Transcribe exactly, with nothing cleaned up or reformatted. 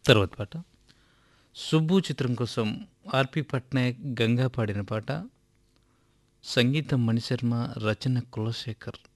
తర్వాత పాట 'సుబ్బు' చిత్రం కోసం 'ఆర్‌పి పట్నాయక్', 'గంగా' పాడిన పాట. సంగీతం మణిశర్మ, రచన కులశేఖర్.